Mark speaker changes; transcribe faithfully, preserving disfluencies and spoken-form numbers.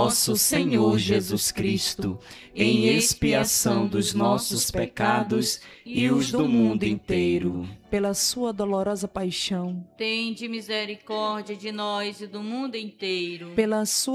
Speaker 1: nosso Senhor Jesus Cristo, em expiação dos nossos pecados e os do mundo inteiro.
Speaker 2: Pela sua dolorosa paixão,
Speaker 3: tende misericórdia de nós e do mundo inteiro.
Speaker 2: pela sua